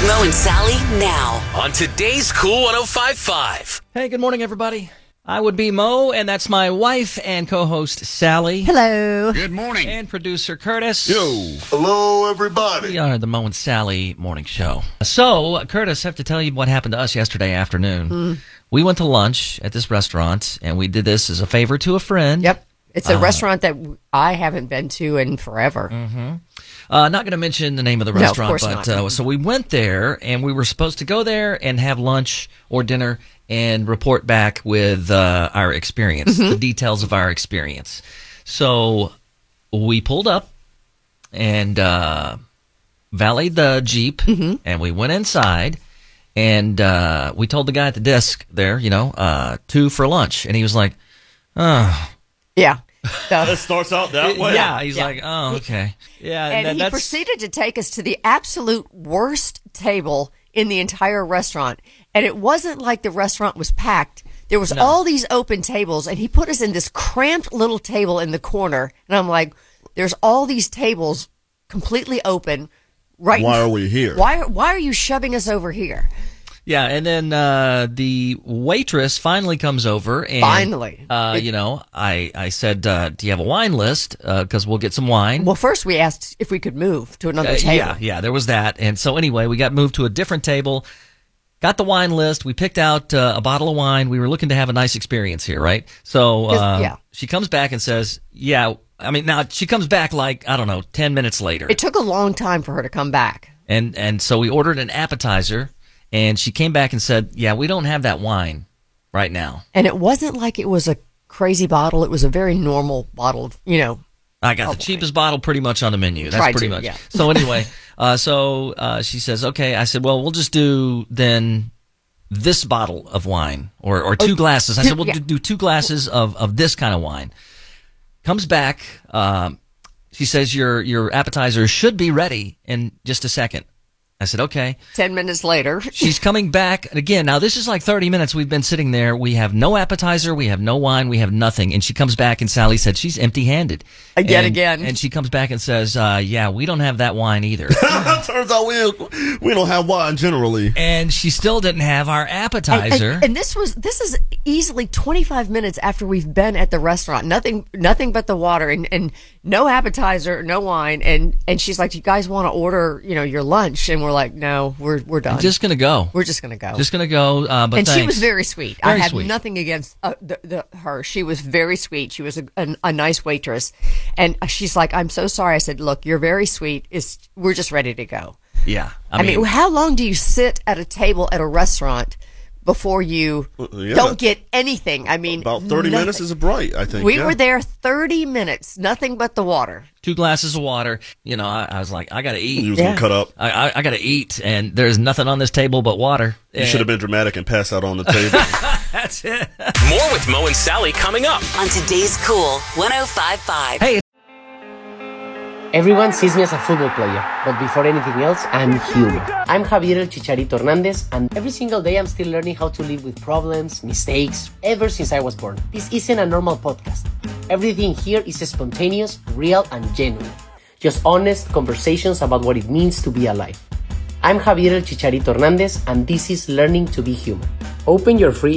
Mo and Sally now on today's Cool 105.5. Hey, good morning, everybody. I would be Mo, and that's my wife and co-host Sally. Hello. Good morning. And producer Curtis. Yo. Hello, everybody. We are the Mo and Sally morning show. So, Curtis, I have to tell you what happened to us yesterday afternoon. We went to lunch at this restaurant, and we did this as a favor to a friend. Yep. It's a restaurant that I haven't been to in forever. Not going to mention the name of the restaurant, of course but not. So we went there, and we were supposed to go there and have lunch or dinner and report back with our experience, the details of our experience. So we pulled up and valeted the Jeep, and we went inside, and we told the guy at the desk there, $2 for lunch, and he was like, oh. Yeah. It starts out that way. Yeah, he's like, oh, okay. Yeah, And he proceeded to take us to the absolute worst table in the entire restaurant. And it wasn't like the restaurant was packed. There was all these open tables, and he put us in this cramped little table in the corner. And I'm like, there's all these tables completely open. Right? Why are we here? Why are you shoving us over here? Yeah, and then the waitress finally comes over. And, Finally. I said, do you have a wine list? Because we'll get some wine. Well, first we asked if we could move to another table. Yeah, there was that. And so anyway, we got moved to a different table, got the wine list. We picked out a bottle of wine. We were looking to have a nice experience here, right? So she comes back and says, now she comes back 10 minutes later. It took a long time for her to come back. And so we ordered an appetizer. And she came back and said, yeah, we don't have that wine right now. And it wasn't like it was a crazy bottle. It was a very normal bottle of, I got the cheapest bottle pretty much on the menu. That's pretty much. Yeah. So anyway, she says, okay. I said, well, we'll just do then this bottle of wine or 2 glasses. I said, we'll do 2 glasses of this kind of wine. Comes back. She says, your appetizer should be ready in just a second. I said, okay. 10 minutes later. She's coming back again. Now, this is like 30 minutes we've been sitting there. We have no appetizer. We have no wine. We have nothing. And she comes back, and Sally said she's empty-handed. Again. And she comes back and says, yeah, we don't have that wine either. Turns out we don't have wine generally. And she still didn't have our appetizer. And this is easily 25 minutes after we've been at the restaurant. Nothing but the water and no appetizer, no wine. And she's like, you guys want to order, your lunch? And we're like, no, we're done. I'm just going to go. We're just going to go. Just going to go. But and thanks. she was very sweet. Very I had sweet. nothing against her. She was very sweet. She was a nice waitress. And she's like, I'm so sorry. I said, look, you're very sweet. We're just ready to go. Yeah. I mean, how long do you sit at a table at a restaurant before you don't get anything? I mean, about 30 minutes is bright, I think. We were there 30 minutes, nothing but the water. 2 glasses of water. I was like, I got to eat. You was going to cut up. I got to eat, and there's nothing on this table but water. You should have been dramatic and passed out on the table. That's it. More with Mo and Sally coming up on today's Cool 105.5. Hey. Everyone sees me as a football player, but before anything else, I'm human. I'm Javier El Chicharito Hernandez, and every single day I'm still learning how to live with problems, mistakes, ever since I was born. This isn't a normal podcast. Everything here is spontaneous, real, and genuine. Just honest conversations about what it means to be alive. I'm Javier El Chicharito Hernandez, and this is Learning to be Human. Open your free